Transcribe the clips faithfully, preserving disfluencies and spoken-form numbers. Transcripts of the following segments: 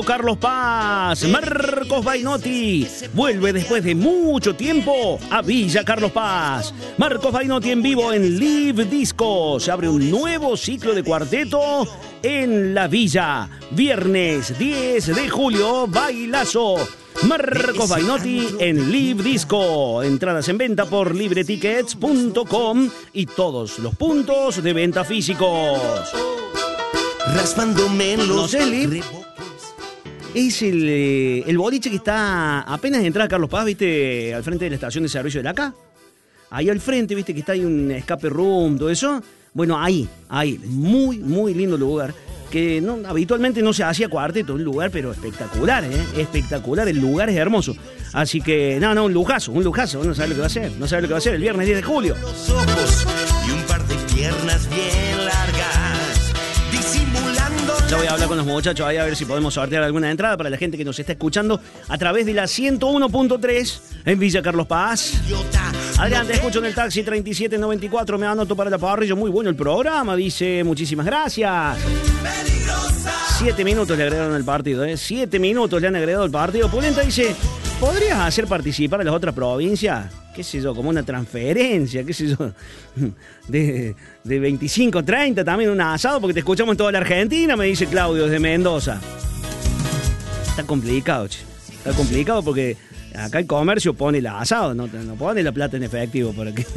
Carlos Paz, Marcos Bainotti vuelve después de mucho tiempo a Villa Carlos Paz. Marcos Bainotti en vivo en Live Disco. Se abre un nuevo ciclo de cuarteto en la Villa. Viernes diez de julio, bailazo. Marcos Bainotti en Live Disco. Entradas en venta por libretickets punto com y todos los puntos de venta físicos. Raspándome en los no sé, Liv. Es el, eh, el boliche que está apenas de entrada a Carlos Paz, ¿viste? Al frente de la estación de servicio de la A C A. Ahí al frente, ¿viste? Que está ahí un escape room, todo eso. Bueno, ahí, ahí. Muy, muy lindo lugar. Que no, habitualmente no se hacía cuarteto, un lugar, pero espectacular, ¿eh? Espectacular, el lugar es hermoso. Así que, no, no, un lujazo, un lujazo. No sabe lo que va a hacer, no sabe lo que va a hacer el viernes diez de julio. Los ojos y un par de piernas bien largas, disimulando. Ya voy a hablar con los muchachos ahí a ver si podemos sortear alguna entrada para la gente que nos está escuchando a través de la ciento uno punto tres en Villa Carlos Paz. Adrián, te escucho en el taxi treinta y siete noventa y cuatro, me anoto para la parrilla. Muy bueno el programa, dice, muchísimas gracias. Siete minutos le agregaron al partido, ¿eh? Siete minutos le han agregado al partido. Pulenta dice, ¿podrías hacer participar a las otras provincias? ¿Qué sé yo? Como una transferencia, qué sé yo. De, de veinticinco, treinta también un asado, porque te escuchamos en toda la Argentina, me dice Claudio desde Mendoza. Está complicado, che. Está complicado porque acá el comercio pone el asado, no, no pone la plata en efectivo. Para que...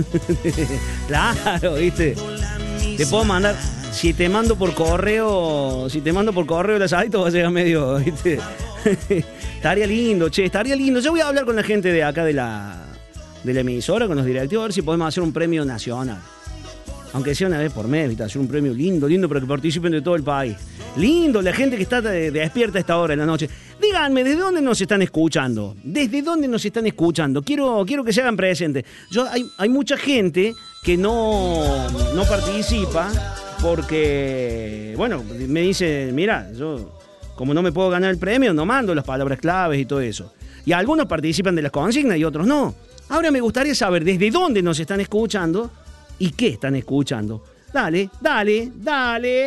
Claro, ¿viste? Te puedo mandar... Si te mando por correo, si te mando por correo el asadito va a llegar medio, ¿viste? Estaría lindo, che, estaría lindo. Yo voy a hablar con la gente de acá de la, de la emisora, con los directivos, a ver si podemos hacer un premio nacional. Aunque sea una vez por mes, ¿viste? Hacer un premio lindo, lindo, para que participen de todo el país. Lindo, la gente que está de, de despierta a esta hora en la noche. Díganme, ¿desde dónde nos están escuchando? ¿Desde dónde nos están escuchando? Quiero, quiero que se hagan presentes. Yo, hay, hay mucha gente que no, no participa porque, bueno, me dice, mira, yo como no me puedo ganar el premio, no mando las palabras claves y todo eso. Y algunos participan de las consignas y otros no. Ahora me gustaría saber desde dónde nos están escuchando y qué están escuchando. Dale, dale, dale.